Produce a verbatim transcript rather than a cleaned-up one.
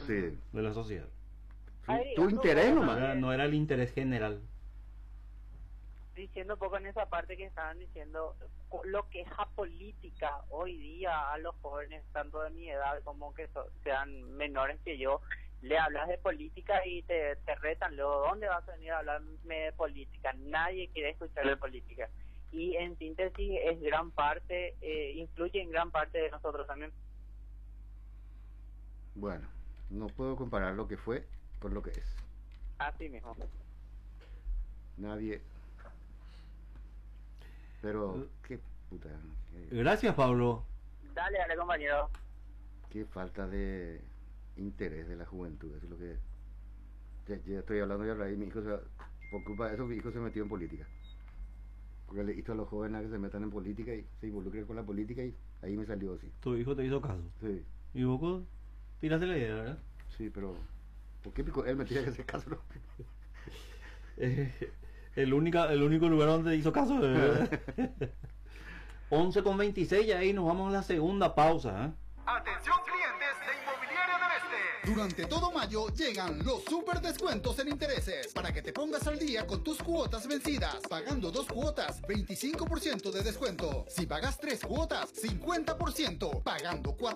sí. de la sociedad. Ay, Tu otro interés tema, No nomás. era, no era el interés general. Diciendo un poco en esa parte que estaban diciendo, co- lo que es la política hoy día a los jóvenes, tanto de mi edad como que so- sean menores que yo, le hablas de política y te, te retan, luego, ¿dónde vas a venir a hablarme de política? Nadie quiere escuchar de política. Y en síntesis es gran parte, eh, influye en gran parte de nosotros también. Bueno, no puedo comparar lo que fue con lo que es. Así mismo. Nadie. Pero, qué puta. Qué, Gracias, Pablo. Dale, dale, compañero. qué falta de interés de la juventud. Eso es lo que. Ya, ya estoy hablando ya y mi hijo se va- por culpa de eso mi hijo se metió en política. Porque le hizo a los jóvenes a que se metan en política y se involucren con la política y ahí me salió así. Tu hijo te hizo caso. Sí, Y vos tiraste la idea, ¿verdad? sí, pero. ¿Por qué pico? Él me tiene que hacer caso? ¿No? Eh, el, única, el único lugar donde hizo caso. ¿Verdad? once con veintiséis, y ahí nos vamos a la segunda pausa. ¿eh? Atención clientes de Inmobiliaria del Este. Durante todo mayo llegan los super descuentos en intereses para que te pongas al día con tus cuotas vencidas. Pagando dos cuotas, veinticinco por ciento de descuento. Si pagas tres cuotas, cincuenta por ciento. Pagando cuatro